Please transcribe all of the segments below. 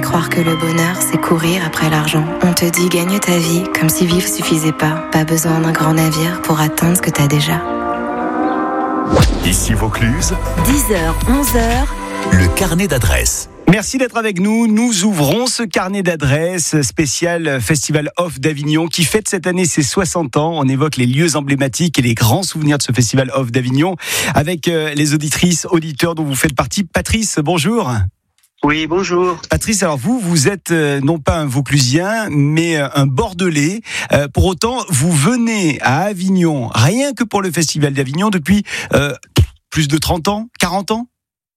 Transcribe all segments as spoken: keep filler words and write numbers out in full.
croire que le bonheur, c'est courir après l'argent. On te dit gagne ta vie, comme si vivre suffisait pas. Pas besoin d'un grand navire pour atteindre ce que t'as déjà. Ici Vaucluse, dix heures, onze heures, le carnet d'adresses. Merci d'être avec nous. Nous ouvrons ce carnet d'adresses spécial Festival Off d'Avignon qui fête cette année ses soixante ans. On évoque les lieux emblématiques et les grands souvenirs de ce Festival Off d'Avignon avec les auditrices, auditeurs dont vous faites partie. Patrice, bonjour. Oui, bonjour. Patrice, alors vous, vous êtes euh, non pas un Vauclusien, mais euh, un Bordelais. Euh, pour autant, vous venez à Avignon, rien que pour le Festival d'Avignon, depuis euh, plus de trente ans, quarante ans ?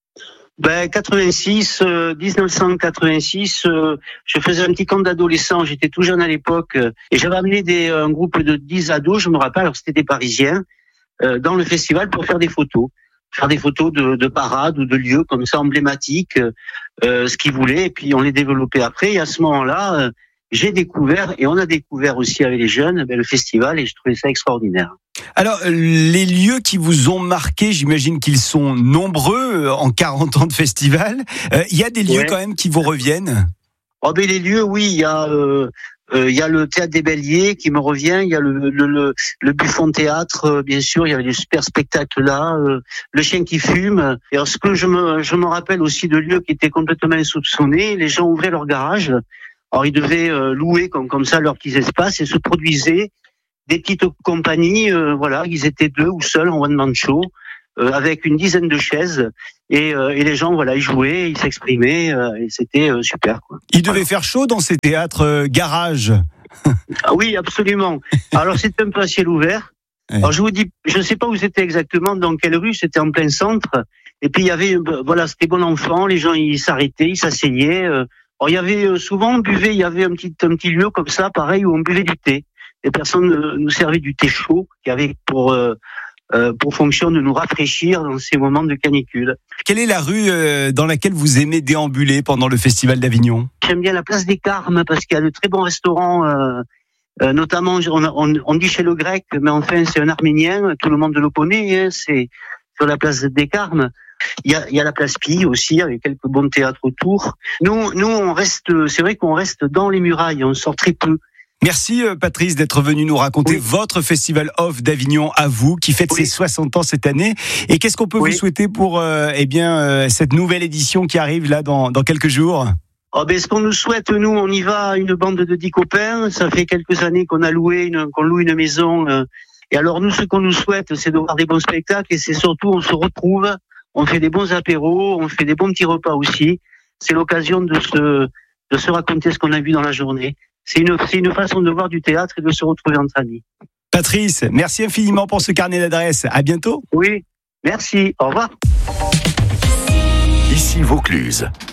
Ben, quatre-vingt-six, euh, dix-neuf cent quatre-vingt-six, euh, je faisais un petit camp d'adolescents, j'étais tout jeune à l'époque, euh, et j'avais amené des, un groupe de dix ados, je me rappelle, alors c'était des Parisiens, euh, dans le festival pour faire des photos. Faire des photos de, de parades ou de lieux comme ça emblématiques, euh, ce qu'ils voulaient, et puis on les développait après. Et à ce moment-là, euh, j'ai découvert, et on a découvert aussi avec les jeunes, ben, le festival, et je trouvais ça extraordinaire. Alors, les lieux qui vous ont marqué, j'imagine qu'ils sont nombreux en quarante ans de festival. Il euh, y a des lieux ouais. quand même qui vous reviennent ? Oh ben les lieux, oui, il y a... Euh, Il euh, y a le théâtre des Béliers qui me revient, il y a le, le, le, le Buffon Théâtre, euh, bien sûr, il y avait des super spectacles là, euh, le chien qui fume. Et alors, ce que je me, je me rappelle aussi de lieux qui étaient complètement insoupçonnés, les gens ouvraient leur garage, alors ils devaient euh, louer comme, comme ça leurs petits espaces et se produisaient des petites compagnies, euh, voilà, ils étaient deux ou seuls en one-man show, euh, avec une dizaine de chaises. Et, euh, et les gens, voilà, ils jouaient, ils s'exprimaient, euh, et c'était euh, super, quoi. Il devait faire chaud dans ces théâtres euh, garages. Ah oui, absolument. Alors c'était un peu à ciel ouvert. Ouais. Alors je vous dis, je ne sais pas où c'était exactement, dans quelle rue, c'était en plein centre. Et puis il y avait, voilà, c'était bon enfant, les gens ils s'arrêtaient, ils s'asseyaient. Euh, alors il y avait souvent, on buvait, il y avait un petit, un petit lieu comme ça, pareil, où on buvait du thé. Les personnes euh, nous servaient du thé chaud, qui avait pour euh, Euh, pour fonction de nous rafraîchir dans ces moments de canicule. Quelle est la rue euh, dans laquelle vous aimez déambuler pendant le Festival d'Avignon ? J'aime bien la place des Carmes parce qu'il y a de très bons restaurants, euh, euh, notamment on, on, on dit chez le Grec, mais enfin c'est un Arménien, tout le monde le connaît, hein, c'est sur la place des Carmes. Il y a, il y a la place Pille aussi, avec quelques bons théâtres autour. Nous, nous on reste, c'est vrai qu'on reste dans les murailles, on sort très peu. Merci Patrice d'être venu nous raconter oui. votre Festival Off d'Avignon à vous, qui fête oui. ses soixante ans cette année. Et qu'est-ce qu'on peut oui. vous souhaiter pour euh, eh bien, euh, cette nouvelle édition qui arrive là dans, dans quelques jours ? Oh ben, ce qu'on nous souhaite, nous, on y va, une bande de dix copains. Ça fait quelques années qu'on a loué, une, qu'on loue une maison. Euh, et alors nous, ce qu'on nous souhaite, c'est de voir des bons spectacles. Et c'est surtout, on se retrouve, on fait des bons apéros, on fait des bons petits repas aussi. C'est l'occasion de se, de se raconter ce qu'on a vu dans la journée. C'est une, c'est une façon de voir du théâtre et de se retrouver entre amis. Patrice, merci infiniment pour ce carnet d'adresses. À bientôt. Oui, merci. Au revoir. Ici Vaucluse.